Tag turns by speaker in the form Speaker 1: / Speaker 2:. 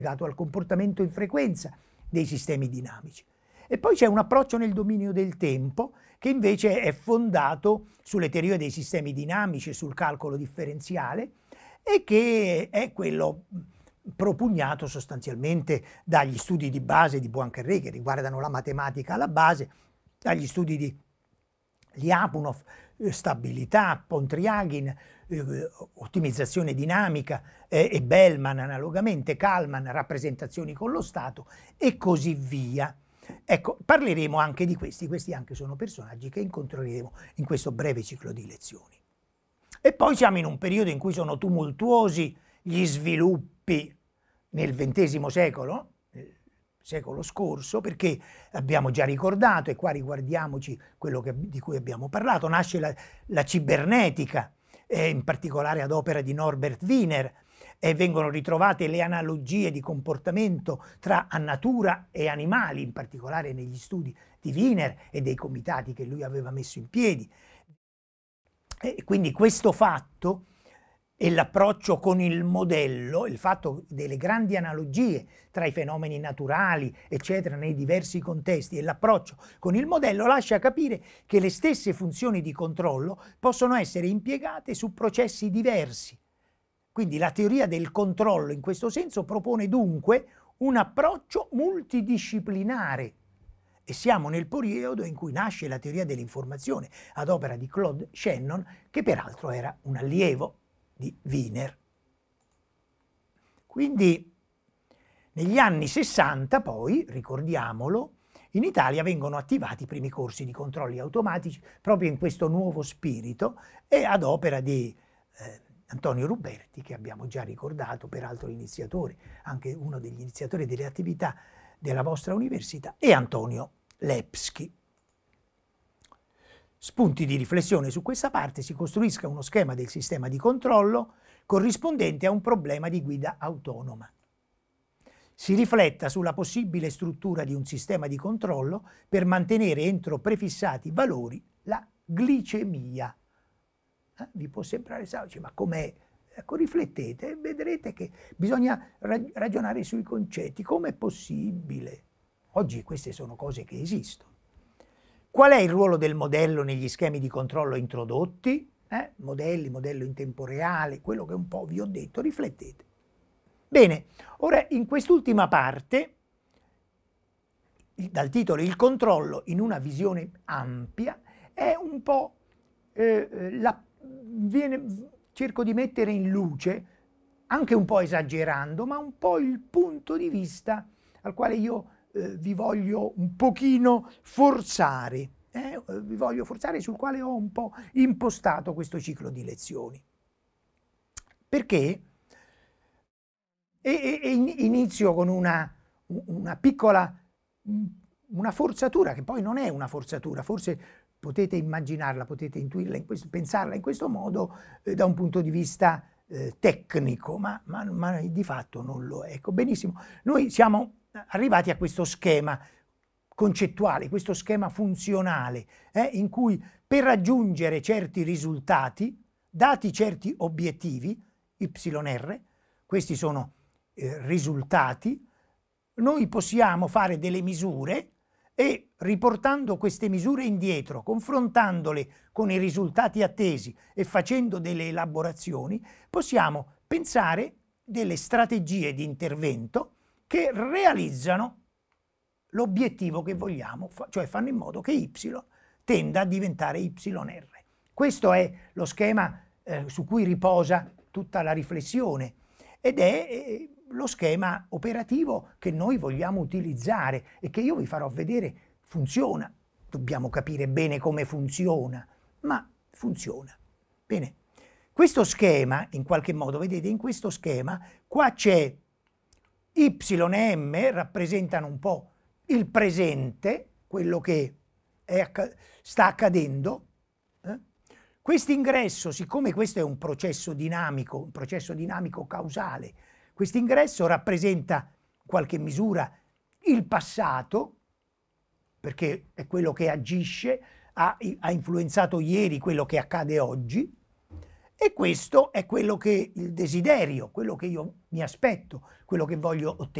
Speaker 1: legato al comportamento in frequenza dei sistemi dinamici. E poi c'è un approccio nel dominio del tempo che invece è fondato sulle teorie dei sistemi dinamici e sul calcolo differenziale e che è quello propugnato sostanzialmente dagli studi di base di Poincaré che riguardano la matematica alla base, dagli studi di Ljapunov, stabilità, Pontryagin, ottimizzazione dinamica e Bellman analogamente, Kalman, rappresentazioni con lo Stato e così via. Ecco, parleremo anche di questi anche sono personaggi che incontreremo in questo breve ciclo di lezioni. E poi siamo in un periodo in cui sono tumultuosi gli sviluppi nel XX secolo, secolo scorso, perché abbiamo già ricordato, e qua riguardiamoci quello di cui abbiamo parlato, nasce la cibernetica, in particolare ad opera di Norbert Wiener, e vengono ritrovate le analogie di comportamento tra natura e animali, in particolare negli studi di Wiener e dei comitati che lui aveva messo in piedi. E quindi questo fatto e l'approccio con il modello, il fatto delle grandi analogie tra i fenomeni naturali, eccetera, nei diversi contesti e l'approccio con il modello lascia capire che le stesse funzioni di controllo possono essere impiegate su processi diversi. Quindi la teoria del controllo in questo senso propone dunque un approccio multidisciplinare e siamo nel periodo in cui nasce la teoria dell'informazione ad opera di Claude Shannon, che peraltro era un allievo di Wiener. Quindi negli anni 60 poi, ricordiamolo, in Italia vengono attivati i primi corsi di controlli automatici proprio in questo nuovo spirito e ad opera di Antonio Ruberti, che abbiamo già ricordato, peraltro iniziatore, anche uno degli iniziatori delle attività della vostra università, e Antonio Lepsky. Spunti di riflessione su questa parte: si costruisca uno schema del sistema di controllo corrispondente a un problema di guida autonoma. Si rifletta sulla possibile struttura di un sistema di controllo per mantenere entro prefissati valori la glicemia. Vi può sembrare semplice, ma com'è? Ecco, riflettete e vedrete che bisogna ragionare sui concetti. Com'è possibile? Oggi queste sono cose che esistono. Qual è il ruolo del modello negli schemi di controllo introdotti? Modello in tempo reale, quello che un po' vi ho detto, riflettete. Bene, ora in quest'ultima parte, dal titolo Il controllo in una visione ampia, è un po' cerco di mettere in luce, anche un po' esagerando, ma un po' il punto di vista al quale io vi voglio un pochino forzare, vi voglio forzare, sul quale ho un po' impostato questo ciclo di lezioni. Perché? Inizio con una piccola, una forzatura, che poi non è una forzatura, forse potete immaginarla, potete intuirla, pensarla in questo modo da un punto di vista tecnico, ma di fatto non lo è. Ecco, benissimo, noi siamo arrivati a questo schema concettuale, questo schema funzionale, in cui per raggiungere certi risultati, dati certi obiettivi, YR, questi sono risultati, noi possiamo fare delle misure e riportando queste misure indietro, confrontandole con i risultati attesi e facendo delle elaborazioni, possiamo pensare delle strategie di intervento che realizzano l'obiettivo che vogliamo, cioè fanno in modo che Y tenda a diventare YR. Questo è lo schema su cui riposa tutta la riflessione ed è lo schema operativo che noi vogliamo utilizzare e che io vi farò vedere funziona. Dobbiamo capire bene come funziona, ma funziona. Bene, questo schema, in qualche modo, vedete, in questo schema, qua c'è Y e M, rappresentano un po' il presente, quello che sta accadendo. Quest'ingresso, siccome questo è un processo dinamico causale, quest'ingresso rappresenta in qualche misura il passato, perché è quello che agisce, ha influenzato ieri quello che accade oggi, E questo è quello che il desiderio, quello che io mi aspetto, quello che voglio ottenere.